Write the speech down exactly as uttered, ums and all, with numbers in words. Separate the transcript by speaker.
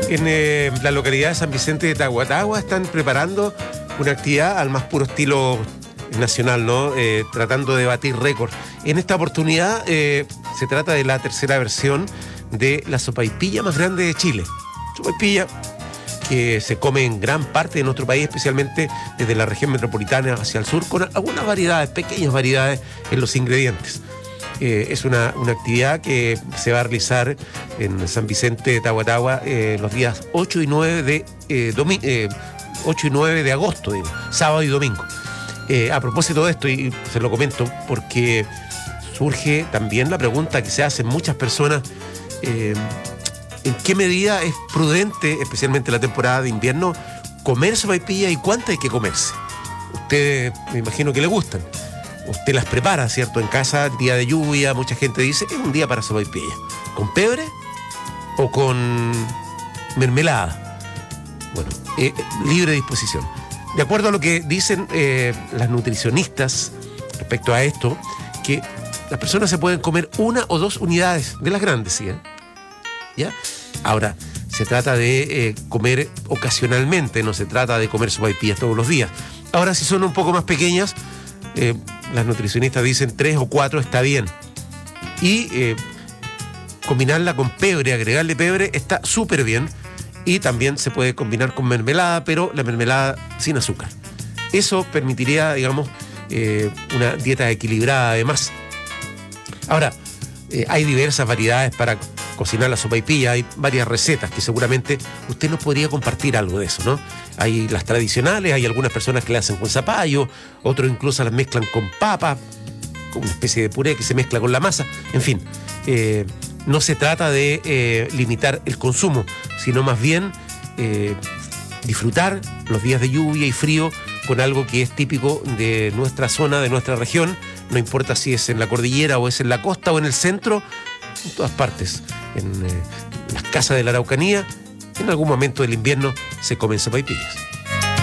Speaker 1: En eh, la localidad de San Vicente de Tahuatahua están preparando una actividad al más puro estilo nacional, ¿no? Eh, tratando de batir récord. En esta oportunidad eh, se trata de la tercera versión de la sopaipilla más grande de Chile. Sopaipilla que se come en gran parte de nuestro país, especialmente desde la región metropolitana hacia el sur, con algunas variedades, pequeñas variedades en los ingredientes. Eh, es una, una actividad que se va a realizar en San Vicente de Tahuatahua eh, los días ocho y nueve de, eh, domi- eh, ocho y nueve de agosto, digo, sábado y domingo. Eh, a propósito de esto, y se lo comento, porque surge también la pregunta que se hacen muchas personas, eh, ¿en qué medida es prudente, especialmente en la temporada de invierno, comer sopaipilla y cuánta hay que comerse? Ustedes me imagino que le gustan. Usted las prepara, ¿cierto? En casa, día de lluvia, mucha gente dice, es un día para sopaipilla. ¿Con pebre o con mermelada? Bueno, eh, libre disposición. De acuerdo a lo que dicen eh, las nutricionistas respecto a esto, que las personas se pueden comer una o dos unidades de las grandes, ¿sí? ¿eh? ¿Ya? Ahora, se trata de eh, comer ocasionalmente, no se trata de comer sopaipillas todos los días. Ahora, si son un poco más pequeñas, eh, las nutricionistas dicen tres o cuatro está bien. Y eh, combinarla con pebre, agregarle pebre, está súper bien. Y también se puede combinar con mermelada, pero la mermelada sin azúcar. Eso permitiría, digamos, eh, una dieta equilibrada además. Ahora, eh, hay diversas variedades para cocinar la sopaipilla, hay varias recetas que seguramente usted nos podría compartir algo de eso, ¿no? Hay las tradicionales, hay algunas personas que la hacen con zapallo, otros incluso las mezclan con papa, con una especie de puré que se mezcla con la masa, en fin. Eh, no se trata de eh, limitar el consumo, sino más bien eh, disfrutar los días de lluvia y frío con algo que es típico de nuestra zona, de nuestra región, no importa si es en la cordillera o es en la costa o en el centro, en todas partes, en eh, las casas de la Araucanía, en algún momento del invierno se comen sopaipillas.